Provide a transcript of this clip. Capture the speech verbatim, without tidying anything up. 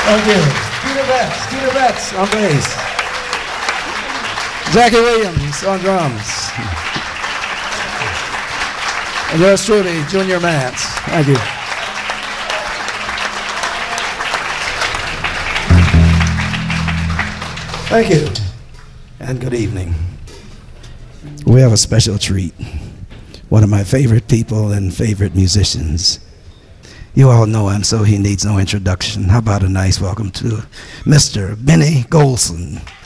Thank you. Skeeter Betts, Skeeter Betts on bass. Jackie Williams on drums. And yours truly, Junior Mance. Thank you. Thank you. And good evening. We have a special treat. One of my favorite people and favorite musicians. You all know him, so he needs no introduction. How about a nice welcome to Mister Benny Golson.